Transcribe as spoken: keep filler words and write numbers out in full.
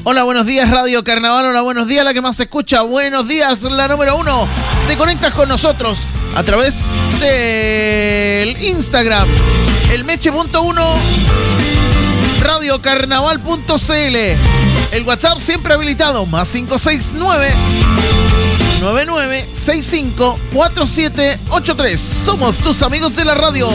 Hola, buenos días Radio Carnaval, hola, buenos días la que más se escucha, buenos días la número uno. Te conectas con nosotros a través del Instagram, el meche punto uno, radiocarnaval punto c l. El WhatsApp siempre habilitado, más cinco seis nueve, nueve nueve seis cinco, cuatro siete ocho tres. Somos tus amigos de la radio.